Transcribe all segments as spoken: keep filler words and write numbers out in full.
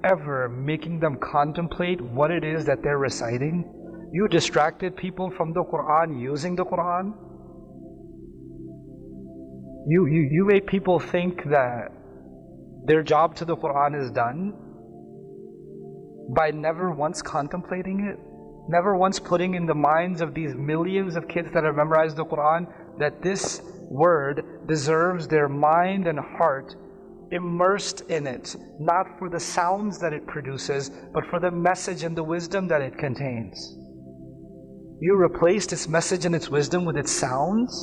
ever making them contemplate what it is that they're reciting? You distracted people from the Quran using the Quran. You, you, you made people think that their job to the Quran is done by never once contemplating it, never once putting in the minds of these millions of kids that have memorized the Quran that this word deserves their mind and heart immersed in it, not for the sounds that it produces, but for the message and the wisdom that it contains. You replaced its message and its wisdom with its sounds?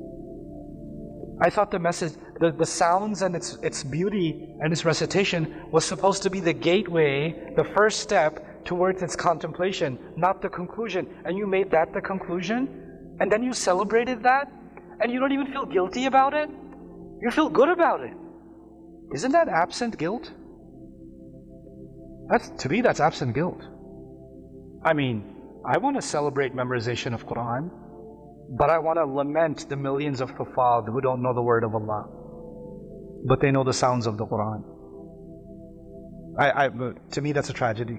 I thought the message, the, the sounds and its, its beauty and its recitation was supposed to be the gateway, the first step towards its contemplation, not the conclusion. And you made that the conclusion? And then you celebrated that? And you don't even feel guilty about it? You feel good about it. Isn't that absent guilt? That's, to me, that's absent guilt. I mean, I want to celebrate memorization of Quran, but I want to lament the millions of Hufaz who don't know the word of Allah, but they know the sounds of the Quran. I, I, to me, that's a tragedy.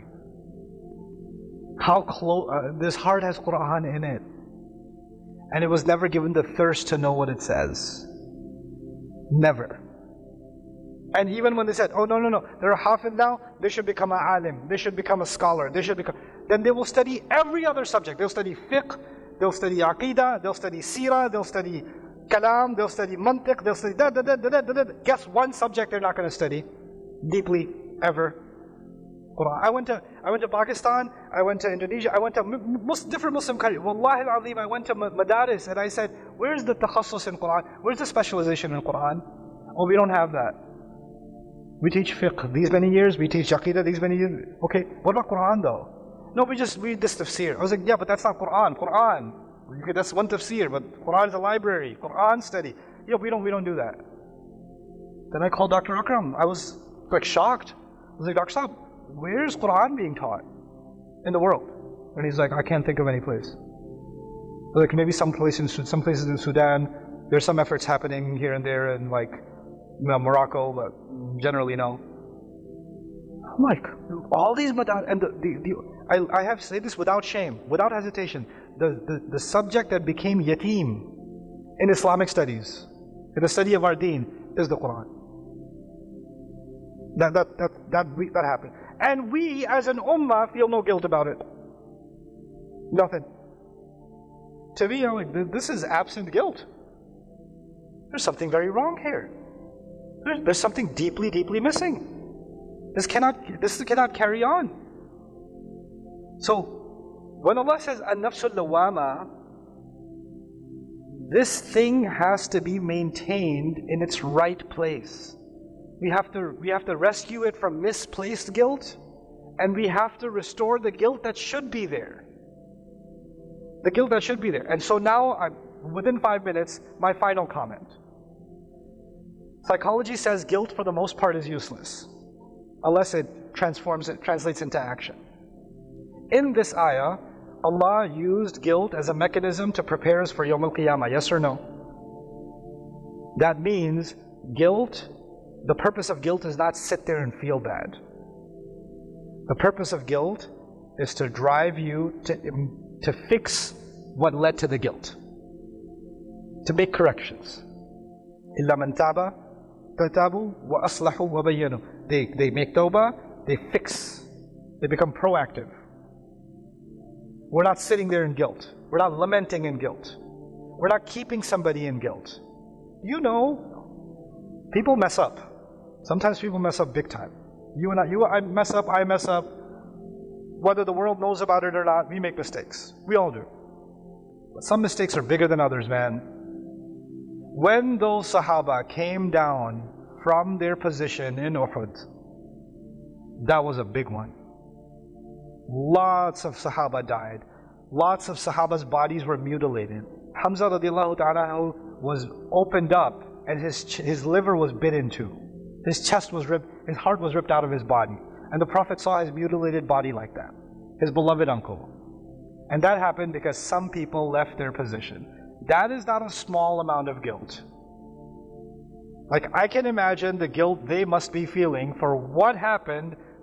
How close, uh, this heart has Quran in it, and it was never given the thirst to know what it says. Never. And even when they said, oh no, no, no, they're a hafid now, they should become an alim, they should become a scholar, they should become, then they will study every other subject. They'll study fiqh, they'll study aqidah, they'll study seerah, they'll study kalam, they'll study mantiq, they'll study da da da da da da da. Guess one subject they're not going to study deeply ever? Quran. I went to I went to Pakistan, I went to Indonesia, I went to most different Muslim countries. Wallahi al-azim, I went to madaris and I said, where's the takhassus in Quran? Where's the specialization in Quran? Oh, we don't have that. We teach fiqh these many years, we teach aqidah these many years. Okay, what about Quran though? No, we just read this tafsir. I was like, yeah, but that's not Quran. Quran. Okay, that's one tafsir, but Quran is a library. Quran study. Yeah, we don't we don't do that. Then I called Doctor Akram. I was like shocked. I was like, Doctor Saab, where's Quran being taught in the world? And he's like, I can't think of any place. I was like, maybe some place in some places in Sudan. There's some efforts happening here and there in like Morocco, but generally no. I'm like, all these madad, and the, the, the I, I have to say this without shame, without hesitation. The, the, the subject that became yatim in Islamic studies, in the study of our deen, is the Quran. That, that, that, that, we, that happened. And we as an ummah feel no guilt about it. Nothing. To me, I'm like, this is absent guilt. There's something very wrong here. There's, there's something deeply, deeply missing. This cannot, this cannot carry on. So, when Allah says an-nafsul lawama, this thing has to be maintained in its right place. We have to, we have to rescue it from misplaced guilt, and we have to restore the guilt that should be there. The guilt that should be there. And so now, I'm, within five minutes, my final comment. Psychology says guilt for the most part is useless, unless it transforms, it translates into action. In this ayah, Allah used guilt as a mechanism to prepare us for Yawm al-Qiyamah, yes or no? That means guilt, the purpose of guilt is not sit there and feel bad. The purpose of guilt is to drive you to, to fix what led to the guilt, to make corrections. إِلَّا مَنْ تَابَ تَتَابُوا وَأَصْلَحُوا وَبَيَّنُوا. They, they make tawbah, they fix, they become proactive. We're not sitting there in guilt. We're not lamenting in guilt. We're not keeping somebody in guilt. You know, people mess up. Sometimes people mess up big time. You and I, you, I mess up, I mess up. Whether the world knows about it or not, we make mistakes. We all do. But some mistakes are bigger than others, man. When those Sahaba came down from their position in Uhud, that was a big one. Lots of Sahaba died. Lots of Sahaba's bodies were mutilated. Hamza radiallahu ta'ala was opened up and his, his liver was bit into. His chest was ripped, his heart was ripped out of his body. And the Prophet saw his mutilated body like that. His beloved uncle. And that happened because some people left their position. That is not a small amount of guilt. Like, I can imagine the guilt they must be feeling for what happened